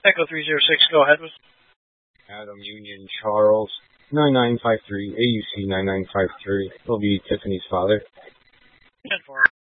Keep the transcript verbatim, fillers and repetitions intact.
Echo three zero six, go ahead with. Adam Union Charles, nine nine five three, A U C nine nine five three. Will be Tiffany's father. ten four.